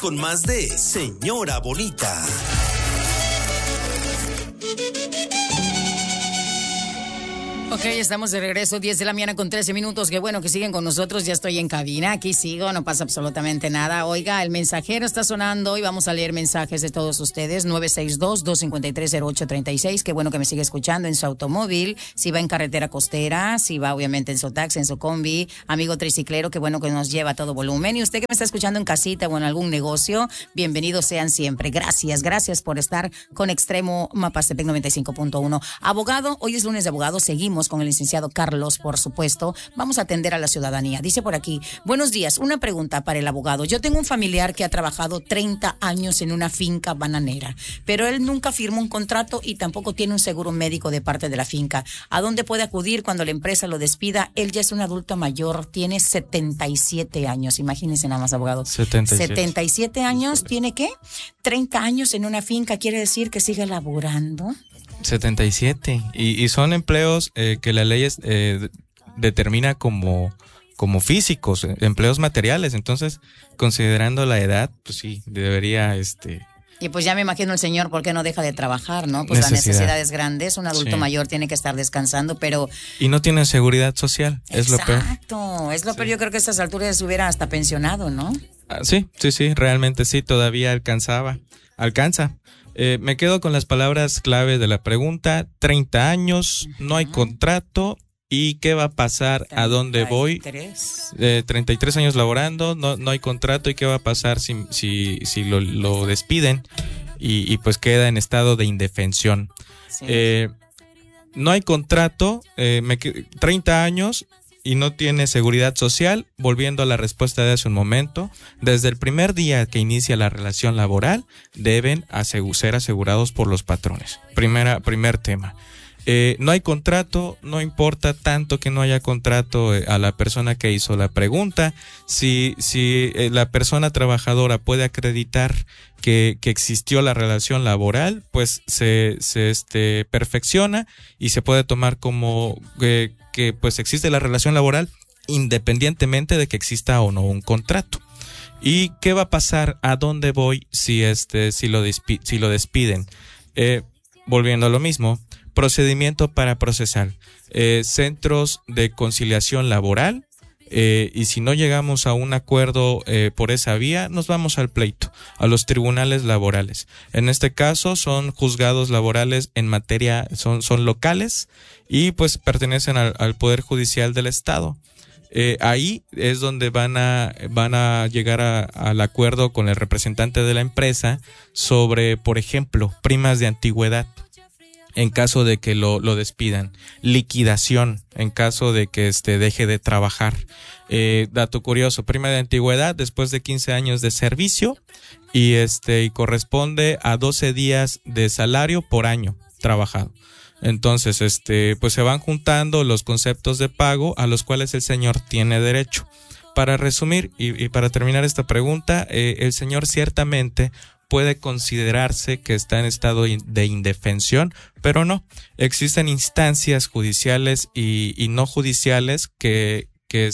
con más de Señora Bonita. Ok, estamos de regreso, 10 de la mañana con 13 minutos. Qué bueno que siguen con nosotros. Ya estoy en cabina, aquí sigo, no pasa absolutamente nada. Oiga, el mensajero está sonando y vamos a leer mensajes de todos ustedes. 962-253-0836. Qué bueno que me sigue escuchando en su automóvil. Si va en carretera costera, si va obviamente en su taxi, en su combi. Amigo triciclero, qué bueno que nos lleva a todo volumen. Y usted que me está escuchando en casita o en algún negocio, bienvenidos sean siempre. Gracias por estar con Extremo Mapastepec 95.1. Abogado, hoy es lunes de abogado, seguimos con el licenciado Carlos, por supuesto. Vamos a atender a la ciudadanía. Dice por aquí, buenos días, una pregunta para el abogado. Yo tengo un familiar que ha trabajado 30 años en una finca bananera, pero él nunca firmó un contrato y tampoco tiene un seguro médico de parte de la finca. ¿A dónde puede acudir cuando la empresa lo despida? Él ya es un adulto mayor, tiene 77 años. Imagínense nada más, abogado. 77 años, ¿tiene qué? 30 años en una finca, ¿quiere decir que sigue laborando? 77. Y son empleos que la ley determina como físicos, empleos materiales. Entonces, considerando la edad, pues sí, debería Y pues ya me imagino el señor, ¿por qué no deja de trabajar, no? Pues la necesidad es grande, es un adulto mayor, tiene que estar descansando, pero... Y no tiene seguridad social, es lo peor. Exacto, es lo peor. Yo creo que a estas alturas ya se hubiera hasta pensionado, ¿no? Sí, realmente sí, todavía alcanza. Me quedo con las palabras clave de la pregunta. 30 años, no hay contrato. ¿Y qué va a pasar? 33. ¿A dónde voy? 33 años laborando, no hay contrato. ¿Y qué va a pasar si lo despiden? Y pues queda en estado de indefensión. Sí. No hay contrato, 30 años y no tiene seguridad social. Volviendo a la respuesta de hace un momento, desde el primer día que inicia la relación laboral deben ser asegurados por los patrones. Primer tema. No hay contrato, no importa tanto que no haya contrato a la persona que hizo la pregunta. Si la persona trabajadora puede acreditar que existió la relación laboral, pues se perfecciona y se puede tomar como que pues existe la relación laboral independientemente de que exista o no un contrato. ¿Y qué va a pasar? ¿A dónde voy si lo despiden? Volviendo a lo mismo, procedimiento para procesar, centros de conciliación laboral, y si no llegamos a un acuerdo por esa vía, nos vamos al pleito, a los tribunales laborales. En este caso son juzgados laborales en materia, son locales y pues pertenecen al Poder Judicial del Estado. Ahí es donde van a llegar al acuerdo con el representante de la empresa sobre, por ejemplo, primas de antigüedad en caso de que lo despidan, liquidación en caso de que deje de trabajar. Dato curioso, prima de antigüedad después de 15 años de servicio y corresponde a 12 días de salario por año trabajado. Entonces, pues se van juntando los conceptos de pago a los cuales el señor tiene derecho. Para resumir y para terminar esta pregunta, el señor ciertamente puede considerarse que está en estado de indefensión, pero no. Existen instancias judiciales y no judiciales que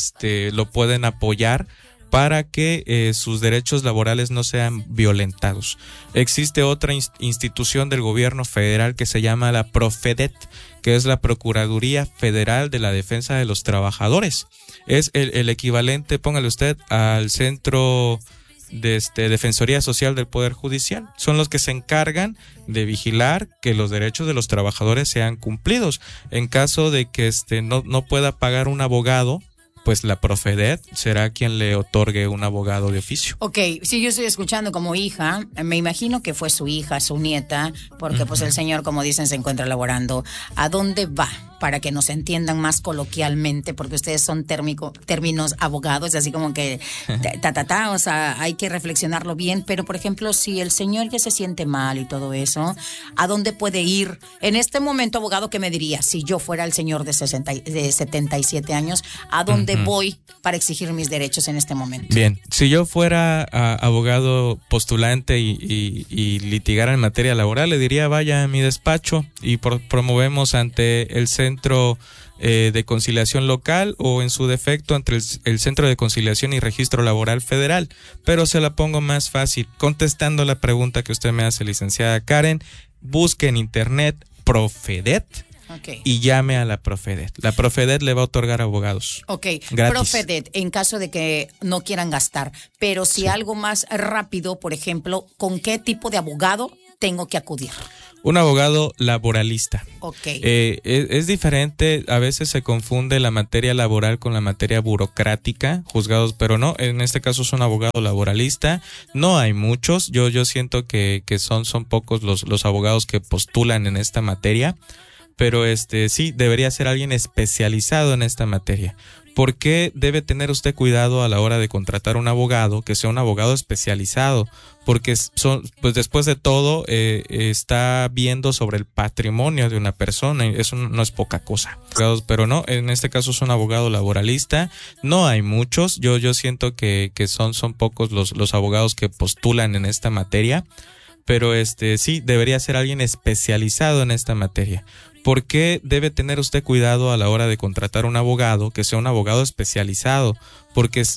lo pueden apoyar para que sus derechos laborales no sean violentados. Existe otra institución del gobierno federal que se llama la Profedet, que es la Procuraduría Federal de la Defensa de los Trabajadores. Es el equivalente, póngale usted, al Centro de Defensoría Social del Poder Judicial. Son los que se encargan de vigilar que los derechos de los trabajadores sean cumplidos. En caso de que no pueda pagar un abogado, pues la Profedet será quien le otorgue un abogado de oficio. Ok, si yo estoy escuchando como hija, me imagino que fue su hija, su nieta, porque pues el señor, como dicen, se encuentra laborando. ¿A dónde va? Para que nos entiendan más coloquialmente, porque ustedes son términos abogados, así como que o sea, hay que reflexionarlo bien, pero por ejemplo, si el señor ya se siente mal y todo eso, ¿a dónde puede ir? En este momento, abogado, ¿qué me diría? Si yo fuera el señor de 77 años, ¿a dónde voy para exigir mis derechos en este momento? Bien, si yo fuera abogado postulante y litigara en materia laboral, le diría, vaya a mi despacho y promovemos ante el centro centro de conciliación local o en su defecto ante el Centro de Conciliación y Registro Laboral Federal. Pero se la pongo más fácil, contestando la pregunta que usted me hace, licenciada Karen. Busque en internet Profedet. Okay. Y llame a la Profedet. La Profedet le va a otorgar abogados. Ok, gratis. Profedet, en caso de que no quieran gastar. Pero si Sí. algo más rápido, por ejemplo, ¿con qué tipo de abogado tengo que acudir? Un abogado laboralista. Ok. Es diferente, a veces se confunde la materia laboral con la materia burocrática, juzgados, pero no, en este caso es un abogado laboralista. No hay muchos, yo siento que son pocos los abogados que postulan en esta materia. Pero sí, debería ser alguien especializado en esta materia. ¿Por qué debe tener usted cuidado a la hora de contratar un abogado, que sea un abogado especializado? Porque pues después de todo, está viendo sobre el patrimonio de una persona, y eso no es poca cosa. Pero no, en este caso es un abogado laboralista. No hay muchos, yo siento que son pocos los abogados que postulan en esta materia. Pero sí, debería ser alguien especializado en esta materia. ¿Por qué debe tener usted cuidado a la hora de contratar un abogado, que sea un abogado especializado? Porque